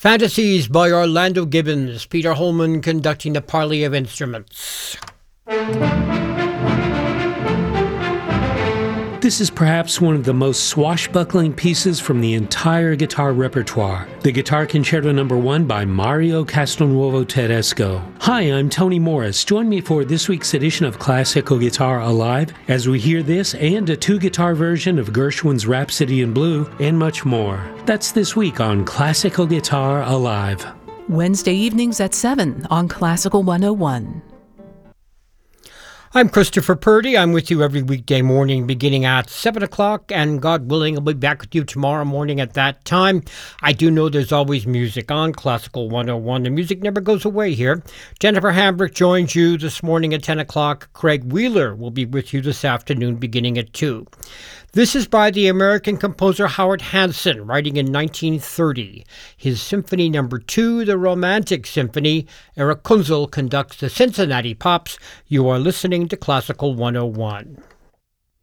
Fantasies by Orlando Gibbons, Peter Holman conducting the parley of instruments. This is perhaps one of the most swashbuckling pieces from the entire guitar repertoire. The Guitar Concerto No. 1 by Mario Castelnuovo Tedesco. Hi, I'm Tony Morris. Join me for this week's edition of Classical Guitar Alive as we hear this and a two-guitar version of Gershwin's Rhapsody in Blue and much more. That's this week on Classical Guitar Alive. Wednesday evenings at 7 on Classical 101. I'm Christopher Purdy. I'm with you every weekday morning beginning at 7 o'clock, and God willing, I'll be back with you tomorrow morning at that time. I do know there's always music on Classical 101. The music never goes away here. Jennifer Hambrick joins you this morning at 10 o'clock. Craig Wheeler will be with you this afternoon beginning at 2. This is by the American composer Howard Hanson, writing in 1930. His Symphony No. 2, the Romantic Symphony. Eric Kunzel conducts the Cincinnati Pops. You are listening to Classical 101.